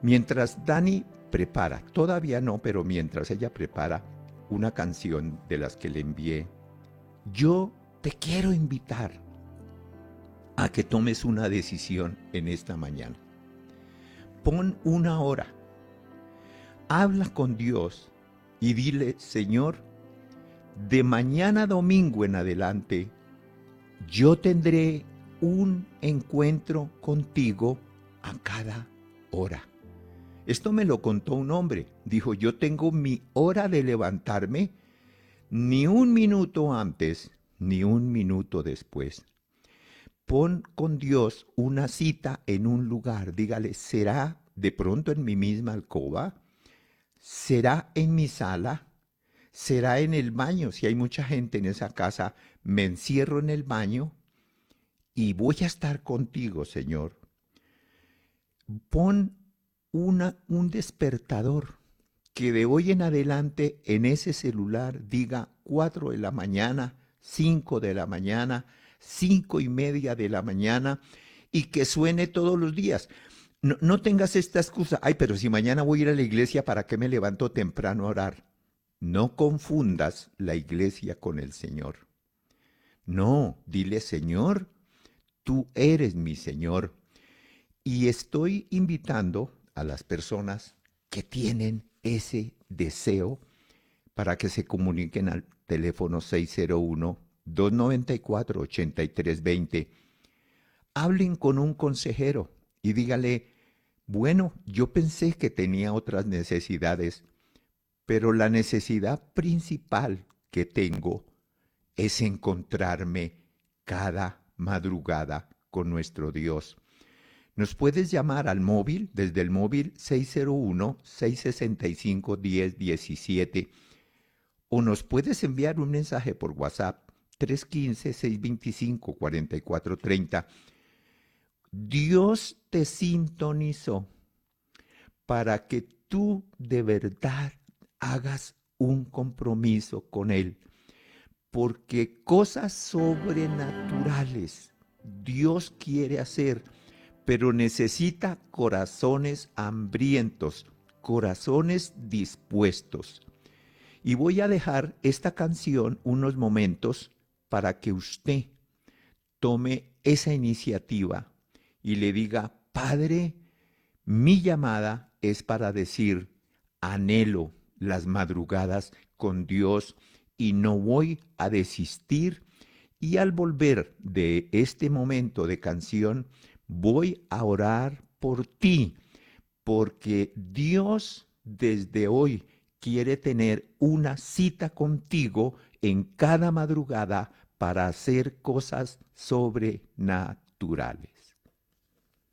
Mientras Dani prepara, todavía no, pero mientras ella prepara una canción de las que le envié, yo te quiero invitar a que tomes una decisión en esta mañana. Pon una hora, habla con Dios y dile, Señor, de mañana domingo en adelante, yo tendré un encuentro contigo a cada hora. Esto me lo contó un hombre. Dijo, yo tengo mi hora de levantarme ni un minuto antes, ni un minuto después. Pon con Dios una cita en un lugar. Dígale, ¿será de pronto en mi misma alcoba? ¿Será en mi sala? ¿Será en el baño? Si hay mucha gente en esa casa, me encierro en el baño y voy a estar contigo, Señor. Pon un despertador que de hoy en adelante en ese celular diga 4 de la mañana, 5 de la mañana, 5:30 de la mañana y que suene todos los días. No, no tengas esta excusa, ay, pero si mañana voy a ir a la iglesia, ¿para qué me levanto temprano a orar? No confundas la iglesia con el Señor. No, dile, Señor, tú eres mi Señor. Y estoy invitando a las personas que tienen ese deseo para que se comuniquen al teléfono 601-294-8320. Hablen con un consejero y dígale, bueno, yo pensé que tenía otras necesidades, pero la necesidad principal que tengo es encontrarme cada madrugada con nuestro Dios. Nos puedes llamar al móvil, desde el móvil 601-665-1017, o nos puedes enviar un mensaje por WhatsApp 315-625-4430. Dios te sintonizó para que tú de verdad hagas un compromiso con Él, porque cosas sobrenaturales Dios quiere hacer, pero necesita corazones hambrientos, corazones dispuestos. Y voy a dejar esta canción unos momentos para que usted tome esa iniciativa y le diga, Padre, mi llamada es para decir, anhelo las madrugadas con Dios y no voy a desistir. Y al volver de este momento de canción, voy a orar por ti, porque Dios desde hoy quiere tener una cita contigo en cada madrugada para hacer cosas sobrenaturales.